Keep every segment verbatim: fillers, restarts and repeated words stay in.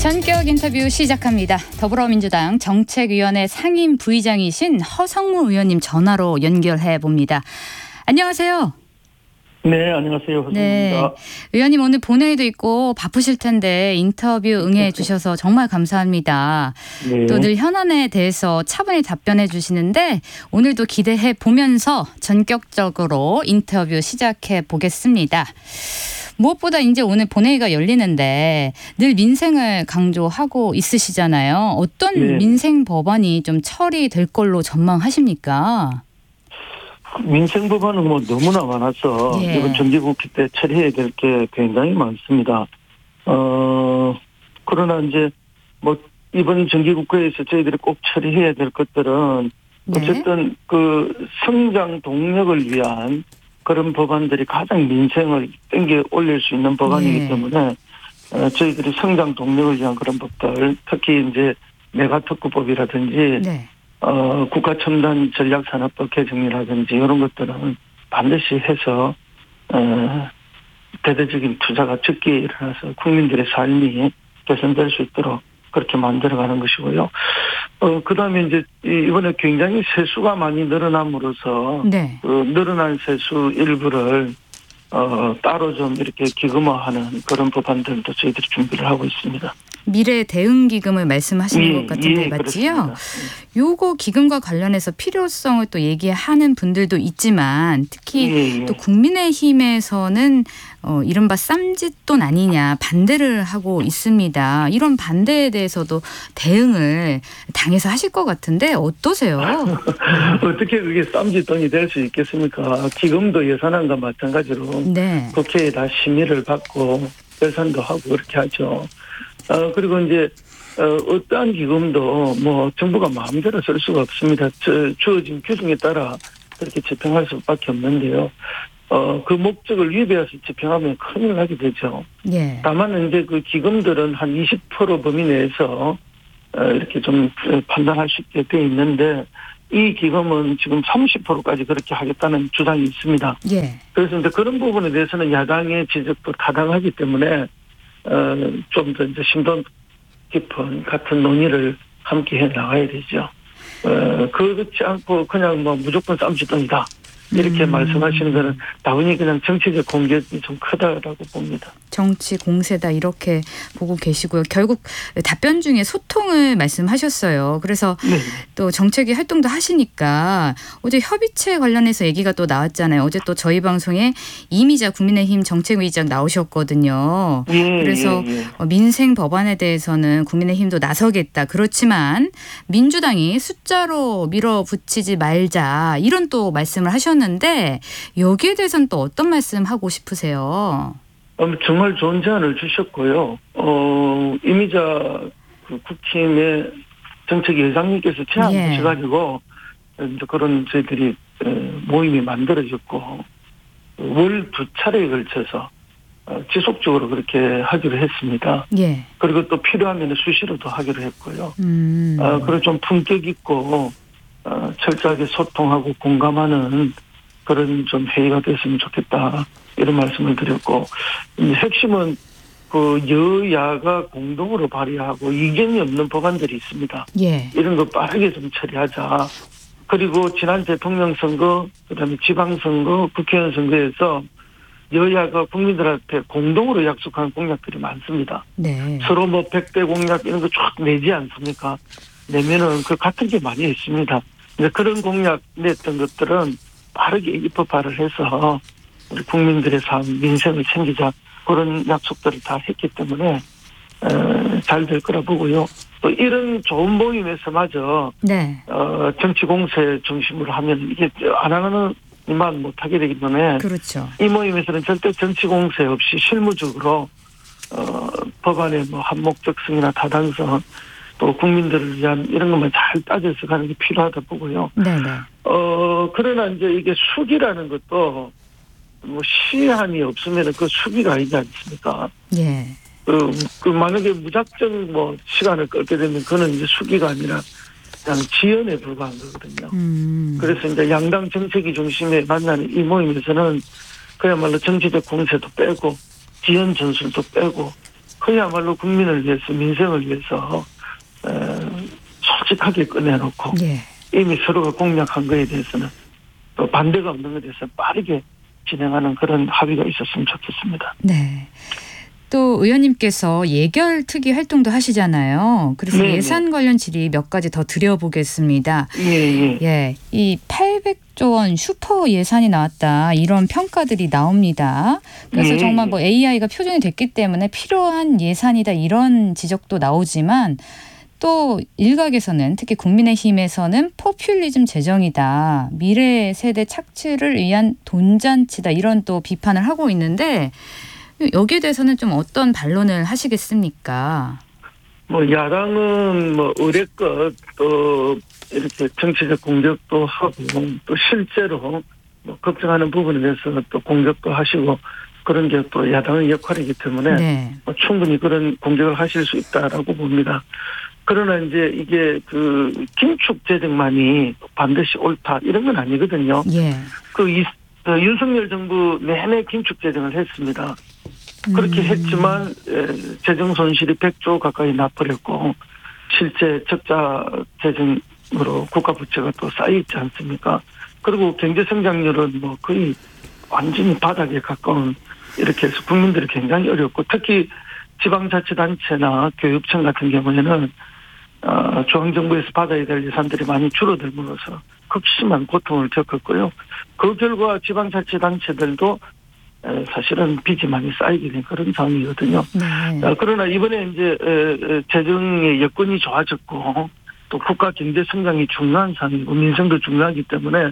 전격 인터뷰 시작합니다. 더불어민주당 정책위원회 상임 부의장이신 허성무 의원님 전화로 연결해 봅니다. 안녕하세요. 네, 안녕하세요. 허성무입니다. 네, 의원님 오늘 본회의도 있고 바쁘실 텐데 인터뷰 응해 주셔서 정말 감사합니다. 네. 또 늘 현안에 대해서 차분히 답변해 주시는데 오늘도 기대해 보면서 전격적으로 인터뷰 시작해 보겠습니다. 무엇보다 이제 오늘 본회의가 열리는데 늘 민생을 강조하고 있으시잖아요. 어떤 네. 민생 법안이 좀 처리될 걸로 전망하십니까? 민생 법안은 뭐 너무나 많아서 예. 이번 정기국회 때 처리해야 될 게 굉장히 많습니다. 어, 그러나 이제 뭐 이번 정기국회에서 저희들이 꼭 처리해야 될 것들은 네. 어쨌든 그 성장 동력을 위한 그런 법안들이 가장 민생을 땡겨 올릴 수 있는 법안이기 네. 때문에 어, 저희들이 성장 동력을 위한 그런 법들, 특히 이제 메가특구법이라든지 네. 어, 국가첨단 전략산업법 개정이라든지 이런 것들은 반드시 해서 어, 대대적인 투자가 적게 일어나서 국민들의 삶이 개선될 수 있도록 그렇게 만들어가는 것이고요. 어, 그 다음에 이제 이번에 굉장히 세수가 많이 늘어남으로써 네. 그 늘어난 세수 일부를 어, 따로 좀 이렇게 기금화하는 그런 법안들도 저희들이 준비를 하고 있습니다. 미래 대응 기금을 말씀하시는 예, 것 같은데 예, 맞지요? 그렇습니다. 요거 기금과 관련해서 필요성을 또 얘기하는 분들도 있지만 특히 예, 예. 또 국민의힘에서는 어, 이른바 쌈짓돈 아니냐 반대를 하고 있습니다. 이런 반대에 대해서도 대응을 당에서 하실 것 같은데 어떠세요? 어떻게 그게 쌈짓돈이 될 수 있겠습니까? 기금도 예산안과 마찬가지로 네. 국회에 다 심의를 받고 예산도 하고 그렇게 하죠. 어, 그리고 이제 어, 어떠한 기금도 뭐 정부가 마음대로 쓸 수가 없습니다. 저, 주어진 규정에 따라 그렇게 집행할 수밖에 없는데요. 어, 그 목적을 위배해서 집행하면 큰일 나게 되죠. 예. 다만 이제 그 기금들은 한 이십 퍼센트 범위 내에서 어, 이렇게 좀 판단할 수 있게 돼 있는데 이 기금은 지금 삼십 퍼센트까지 그렇게 하겠다는 주장이 있습니다. 예. 그래서 이제 그런 부분에 대해서는 야당의 지적도 타당하기 때문에 어, 좀 더 이제 심도 깊은 같은 논의를 함께 해 나가야 되죠. 어, 그렇지 않고 그냥 뭐 무조건 쌈짓돈이다. 이렇게 음. 말씀하시는 거는 당연히 그냥 정치적 공격이 좀 크다라고 봅니다. 정치 공세다 이렇게 보고 계시고요. 결국 답변 중에 소통을 말씀하셨어요. 그래서 네. 또 정책위 활동도 하시니까 어제 협의체 관련해서 얘기가 또 나왔잖아요. 어제 또 저희 방송에 이미자 국민의힘 정책위의장 나오셨거든요. 예, 그래서 예, 예. 민생 법안에 대해서는 국민의힘도 나서겠다. 그렇지만 민주당이 숫자로 밀어붙이지 말자 이런 또 말씀을 하셨는데 여기에 대해서는 또 어떤 말씀하고 싶으세요? 정말 좋은 제안을 주셨고요. 어, 이미자 그 국힘의 정책 회장님께서 제안 예. 주셔가지고 이제 그런 저희들이 모임이 만들어졌고 월 두 차례에 걸쳐서 지속적으로 그렇게 하기로 했습니다. 예. 그리고 또 필요하면 수시로도 하기로 했고요. 음. 어, 그리고 좀 품격 있고 어, 철저하게 소통하고 공감하는 그런 좀 회의가 됐으면 좋겠다. 이런 말씀을 드렸고, 핵심은 그 여야가 공동으로 발의하고 이견이 없는 법안들이 있습니다. 예. 이런 거 빠르게 좀 처리하자. 그리고 지난 대통령 선거, 그다음에 지방선거, 국회의원 선거에서 여야가 국민들한테 공동으로 약속한 공약들이 많습니다. 네. 서로 뭐 백 대 공약 이런 거 쫙 내지 않습니까? 내면은 그 같은 게 많이 있습니다. 이제 그런 공약 냈던 것들은 빠르게 입법화를 해서 우리 국민들의 삶, 민생을 챙기자 그런 약속들을 다 했기 때문에 잘 될 거라 보고요. 또 이런 좋은 모임에서마저 네. 어, 정치 공세 중심으로 하면 이게 안 하는 이만 못하게 되기 때문에 그렇죠. 이 모임에서는 절대 정치 공세 없이 실무적으로 어, 법안의 뭐 한목적성이나 타당성 또 국민들을 위한 이런 것만 잘 따져서 가는 게 필요하다 보고요. 네네. 어, 그러나 이제 이게 수기라는 것도 뭐 시한이 없으면 그 수기가 아니지 않습니까? 예. 그, 그 만약에 무작정 뭐 시간을 끌게 되면 그는 이제 수기가 아니라 그냥 지연에 불과한 거거든요. 음. 그래서 이제 양당 정책위 중심에 만나는 이 모임에서는 그야말로 정치적 공세도 빼고 지연 전술도 빼고 그야말로 국민을 위해서 민생을 위해서 에, 솔직하게 꺼내놓고 예. 이미 서로가 공약한 거에 대해서는 또 반대가 없는 것에 대해서 빠르게 진행하는 그런 합의가 있었으면 좋겠습니다. 네. 또 의원님께서 예결 특위 활동도 하시잖아요. 그래서 네네. 예산 관련 질의 몇 가지 더 드려보겠습니다. 예, 예. 예, 이 팔백조 원 슈퍼 예산이 나왔다 이런 평가들이 나옵니다. 그래서 예, 정말 예. 뭐 에이아이가 표준이 됐기 때문에 필요한 예산이다 이런 지적도 나오지만 또 일각에서는 특히 국민의힘에서는 포퓰리즘 재정이다. 미래 세대 착취를 위한 돈잔치다 이런 또 비판을 하고 있는데 여기에 대해서는 좀 어떤 반론을 하시겠습니까? 뭐 야당은 뭐 의례껏 또 이렇게 정치적 공격도 하고 또 실제로 뭐 걱정하는 부분에 대해서 또 공격도 하시고 그런 게 또 야당의 역할이기 때문에 네. 뭐 충분히 그런 공격을 하실 수 있다라고 봅니다. 그러나 이제 이게 그 긴축 재정만이 반드시 옳다 이런 건 아니거든요. 예. 그, 이, 그 윤석열 정부 내내 긴축 재정을 했습니다. 그렇게 음. 했지만 재정 손실이 백조 가까이 나버렸고 실제 적자 재정으로 국가 부채가 또 쌓여 있지 않습니까? 그리고 경제 성장률은 뭐 거의 완전히 바닥에 가까운 이렇게 해서 국민들이 굉장히 어렵고 특히 지방자치단체나 교육청 같은 경우에는 어, 중앙정부에서 받아야 될 예산들이 많이 줄어들면서 극심한 고통을 겪었고요. 그 결과 지방자치단체들도 사실은 빚이 많이 쌓이게 된 그런 상황이거든요. 네. 그러나 이번에 이제 재정의 여건이 좋아졌고 또 국가 경제 성장이 중요한 상황이고 민생도 중요하기 때문에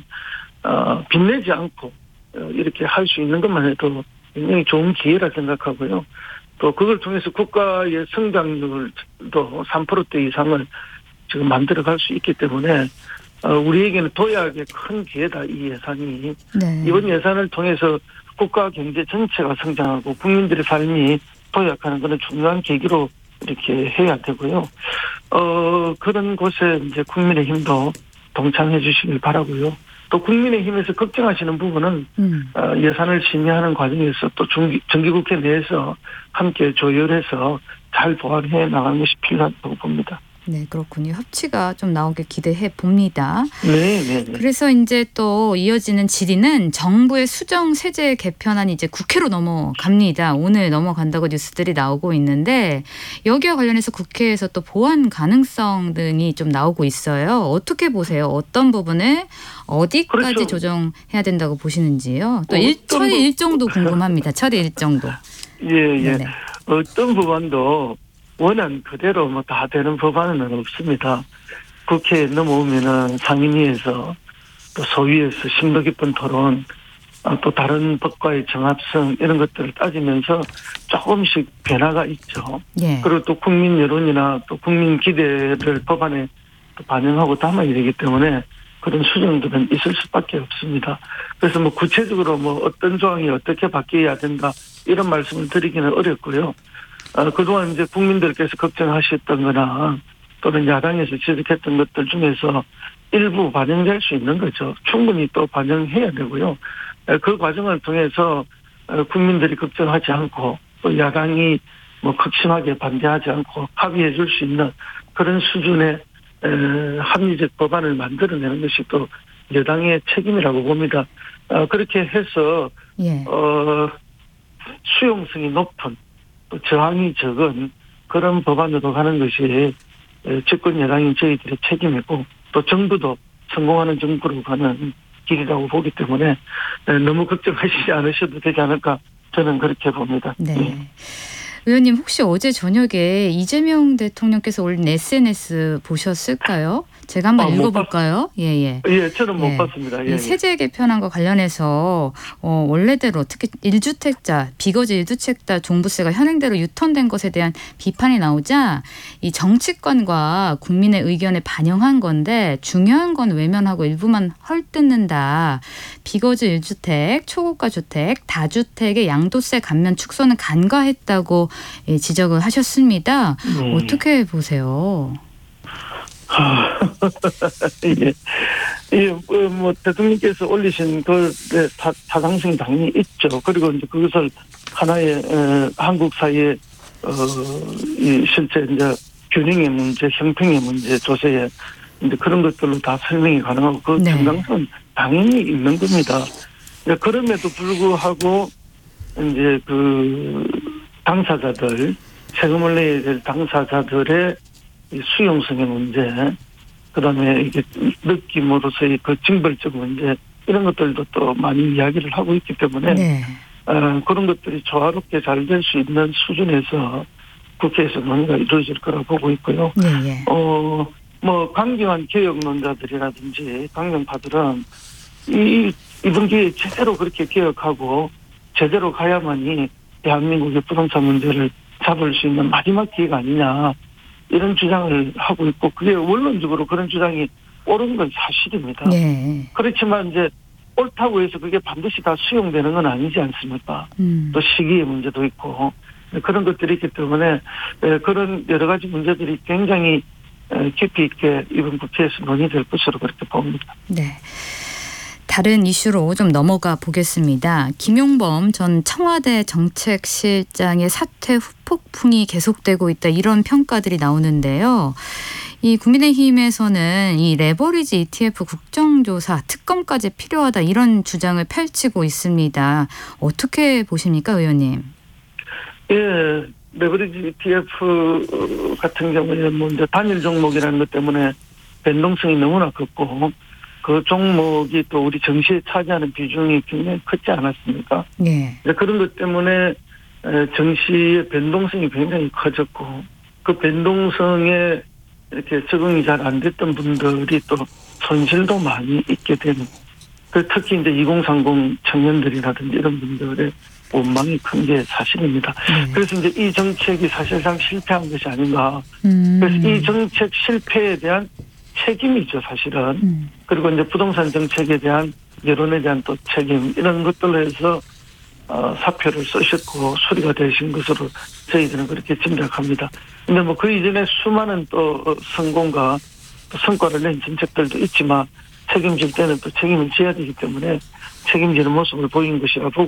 빚내지 않고 이렇게 할 수 있는 것만 해도 굉장히 좋은 기회라 생각하고요. 또 그걸 통해서 국가의 성장률도 삼 퍼센트 이상을 지금 만들어갈 수 있기 때문에 우리에게는 도약의 큰 기회다 이 예산이. 네. 이번 예산을 통해서 국가 경제 전체가 성장하고 국민들의 삶이 도약하는 그런 중요한 계기로 이렇게 해야 되고요. 어, 그런 곳에 이제 국민의힘도 동참해 주시길 바라고요. 또 국민의힘에서 걱정하시는 부분은 음. 어, 예산을 심의하는 과정에서 또 정기, 정기국회 내에서 함께 조율해서 잘 보완해 나가는 것이 필요하다고 봅니다. 네, 그렇군요. 협치가 좀 나오길 기대해 봅니다. 네, 네, 네. 그래서 이제 또 이어지는 질의는 정부의 수정 세제 개편안이 이제 국회로 넘어갑니다. 오늘 넘어간다고 뉴스들이 나오고 있는데 여기와 관련해서 국회에서 또 보완 가능성 등이 좀 나오고 있어요. 어떻게 보세요? 어떤 부분을 어디까지 그렇죠. 조정해야 된다고 보시는지요? 또 어, 일, 어떤 처리 부- 일정도 궁금합니다. 처리 일정도. 예, 예. 네네. 어떤 법안도 원안 그대로 뭐 다 되는 법안은 없습니다. 국회에 넘어오면은 상임위에서 또 소위에서 심도 깊은 토론, 또 다른 법과의 정합성 이런 것들을 따지면서 조금씩 변화가 있죠. 예. 그리고 또 국민 여론이나 또 국민 기대를 법안에 또 반영하고 담아야 되기 때문에 그런 수정들은 있을 수밖에 없습니다. 그래서 뭐 구체적으로 뭐 어떤 조항이 어떻게 바뀌어야 된다 이런 말씀을 드리기는 어렵고요. 어, 그동안 이제 국민들께서 걱정하셨던 거나 또는 야당에서 지적했던 것들 중에서 일부 반영될 수 있는 거죠. 충분히 또 반영해야 되고요. 그 과정을 통해서 국민들이 걱정하지 않고 또 야당이 뭐 극심하게 반대하지 않고 합의해 줄 수 있는 그런 수준의 합리적 법안을 만들어내는 것이 또 여당의 책임이라고 봅니다. 그렇게 해서 예. 어, 수용성이 높은 또 저항이 적은 그런 법안으로 가는 것이 집권 여당인 저희들의 책임이고 또 정부도 성공하는 정부로 가는 길이라고 보기 때문에 너무 걱정하시지 않으셔도 되지 않을까 저는 그렇게 봅니다. 네. 네. 의원님 혹시 어제 저녁에 이재명 대통령께서 올린 에스엔에스 보셨을까요? 제가 한번 아, 못 읽어볼까요? 예예. 예, 저는 못 예. 봤습니다. 예, 이 세제 개편안과 관련해서 어, 원래대로 특히 일 주택자, 비거주 일 주택자 종부세가 현행대로 유턴된 것에 대한 비판이 나오자 이 정치권과 국민의 의견을 반영한 건데 중요한 건 외면하고 일부만 헐뜯는다. 비거주 일 주택, 초고가 주택, 다주택의 양도세 감면 축소는 간과했다고 예, 지적을 하셨습니다. 음. 어떻게 보세요? 예, 예, 어, 뭐 대통령께서 올리신 그 타당성이 당연히 있죠. 그리고 이제 그것을 하나의 어, 한국 사회의 이 실제 이제 균형의 문제, 형평의 문제, 조세에 이제 그런 것들로 다 설명이 가능하고 그 네. 정당성은 당연히 있는 겁니다. 그럼에도 불구하고 이제 그 당사자들, 세금을 내야 될 당사자들의 이 수용성의 문제, 그다음에 이게 느낌으로서의 그 징벌적 문제 이런 것들도 또 많이 이야기를 하고 있기 때문에 네. 어, 그런 것들이 조화롭게 잘 될 수 있는 수준에서 국회에서 논의가 이루어질 거라고 보고 있고요. 네. 예. 어, 뭐 강경한 개혁론자들이라든지 강경파들은 이 이번 기회에 제대로 그렇게 개혁하고 제대로 가야만이 대한민국의 부동산 문제를 잡을 수 있는 마지막 기회가 아니냐 이런 주장을 하고 있고 그게 원론적으로 그런 주장이 옳은 건 사실입니다. 네. 그렇지만 이제 옳다고 해서 그게 반드시 다 수용되는 건 아니지 않습니까? 음. 또 시기의 문제도 있고 그런 것들이 있기 때문에 그런 여러 가지 문제들이 굉장히 깊이 있게 이번 국회에서 논의될 것으로 그렇게 봅니다. 네. 다른 이슈로 좀 넘어가 보겠습니다. 김용범 전 청와대 정책실장의 사퇴 후폭풍이 계속되고 있다 이런 평가들이 나오는데요. 이 국민의힘에서는 이 레버리지 이티에프 국정조사 특검까지 필요하다 이런 주장을 펼치고 있습니다. 어떻게 보십니까, 의원님? 예, 레버리지 이티에프 같은 경우에는 뭐 이제 단일 종목이라는 것 때문에 변동성이 너무나 컸고 그 종목이 또 우리 정시에 차지하는 비중이 굉장히 크지 않았습니까? 네. 그런 것 때문에 정시의 변동성이 굉장히 커졌고 그 변동성에 이렇게 적응이 잘 안 됐던 분들이 또 손실도 많이 있게 되는 그 특히 이제 이공삼공 청년들이라든지 이런 분들의 원망이 큰 게 사실입니다. 네. 그래서 이제 이 정책이 사실상 실패한 것이 아닌가. 음. 그래서 이 정책 실패에 대한 책임이죠, 사실은. 음. 그리고 이제 부동산 정책에 대한 여론에 대한 또 책임 이런 것들로 해서 어, 사표를 쓰셨고 수리가 되신 것으로 저희들은 그렇게 짐작합니다. 근데 뭐 그 이전에 수많은 또 성공과 또 성과를 낸 정책들도 있지만 책임질 때는 또 책임을 져야 되기 때문에 책임지는 모습을 보인 것이라 보고